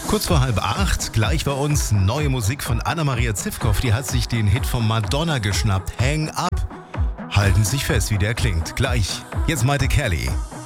Kurz vor 7:30, gleich bei uns neue Musik von Anna-Maria Zivkow. Die hat sich den Hit von Madonna geschnappt. Hang Up. Halten Sie sich fest, wie der klingt. Gleich. Jetzt Maite Kelly.